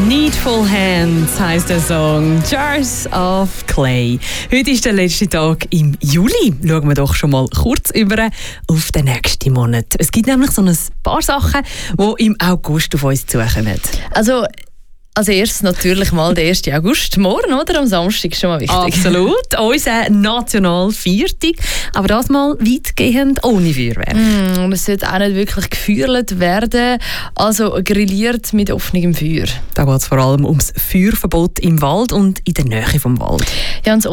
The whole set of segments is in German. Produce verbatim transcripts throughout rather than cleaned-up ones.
Needful Hands heisst der Song Jars of Clay. Heute ist der letzte Tag im Juli. Schauen wir doch schon mal kurz über auf den nächsten Monat. Es gibt nämlich so ein paar Sachen, die im August auf uns zukommen. Also Als erstes natürlich mal der ersten August, morgen, oder? Am Samstag ist schon mal wichtig. Absolut, unser Nationalviertag, aber das mal weitgehend ohne Feuerwerk. Mm, und es sollte auch nicht wirklich gefeuert werden, also grilliert mit offenem Feuer. Da geht es vor allem ums Feuerverbot im Wald und in der Nähe vom Wald. Ja, das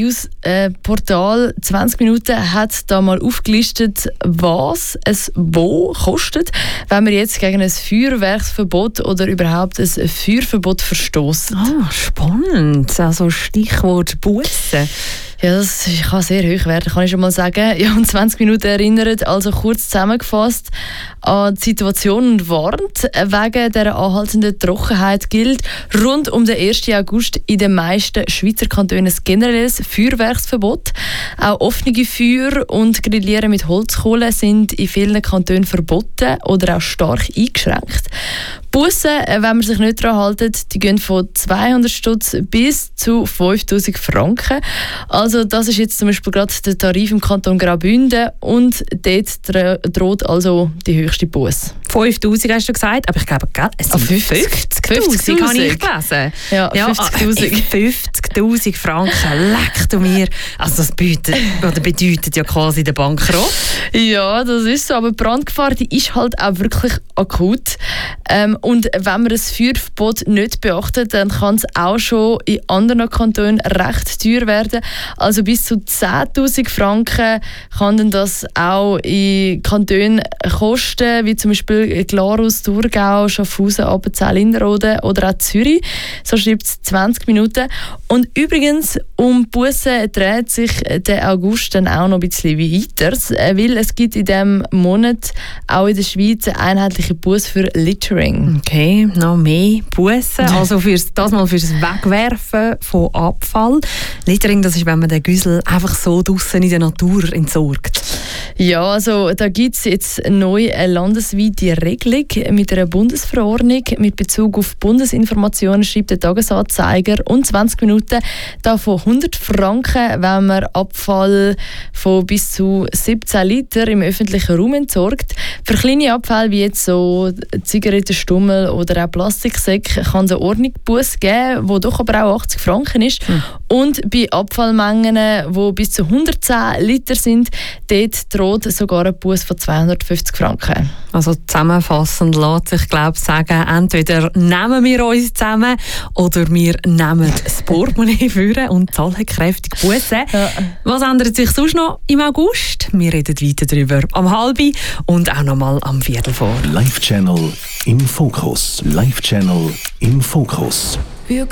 Online-News-Portal zwanzig Minuten hat da mal aufgelistet, was es wo kostet, wenn man jetzt gegen ein Feuerwerksverbot oder überhaupt ein Feuerverbot verstoßen. Ah, spannend. Also Stichwort Bussen. Ja, das kann sehr hoch werden, kann ich schon mal sagen. Ja, und zwanzig Minuten erinnert, also kurz zusammengefasst, an die Situation und warnt, wegen dieser anhaltenden Trockenheit gilt rund um den ersten August in den meisten Schweizer Kantonen ein generelles Feuerwerksverbot. Auch offene Feuer und Grillieren mit Holzkohle sind in vielen Kantonen verboten oder auch stark eingeschränkt. Bussen, wenn man sich nicht daran hält, die gehen von zweihundert Stutz bis zu fünftausend Franken. Also das ist jetzt zum Beispiel gerade der Tarif im Kanton Graubünden und dort droht also die höchste Busse. fünftausend hast du gesagt, aber ich glaube, es sind fünfzigtausend, habe ich gelesen. Ja, ja fünfzigtausend. fünfzigtausend Franken, leck du mir. Also das bedeutet, oder bedeutet ja quasi den Bankrott. Ja, das ist so, aber die Brandgefahr, die ist halt auch wirklich akut. Ähm, und wenn man das Feuerverbot nicht beachtet, dann kann es auch schon in anderen Kantonen recht teuer werden. Also bis zu zehntausend Franken kann dann das auch in Kantonen kosten, wie zum Beispiel Glarus, Thurgau, Schaffhausen, Appenzell Innerrhoden oder auch Zürich. So schreibt es zwanzig Minuten. Und übrigens, um Bussen dreht sich der August dann auch noch ein bisschen weiter, weil es gibt in diesem Monat auch in der Schweiz eine einheitliche Busse für Littering. Okay, noch mehr Bussen. Also fürs, das mal für das Wegwerfen von Abfall. Littering, das ist, wenn man den Güssel einfach so draussen in der Natur entsorgt. Ja, also da gibt es jetzt neu eine landesweite Regelung mit einer Bundesverordnung mit Bezug auf Bundesinformationen, schreibt der Tagesanzeiger, und zwanzig Minuten davon hundert Franken, wenn man Abfall von bis zu siebzehn Liter im öffentlichen Raum entsorgt. Für kleine Abfälle wie jetzt so Zigarettenstummel oder auch Plastiksäcke kann es eine Ordnungsbusse geben, die doch aber auch achtzig Franken ist. Hm. Und bei Abfallmengen, die bis zu hundertzehn Liter sind, dort droht sogar eine Busse von zweihundertfünfzig Franken. Also zusammenfassend lässt sich, glaube ich, sagen, entweder nehmen wir uns zusammen oder wir nehmen das Portemonnaie führen und zahlen kräftig Busse. Ja. Was ändert sich sonst noch im August? Wir reden weiter darüber am halbi und auch noch mal am Viertel vor. Live Channel im Fokus. Live Channel im Fokus.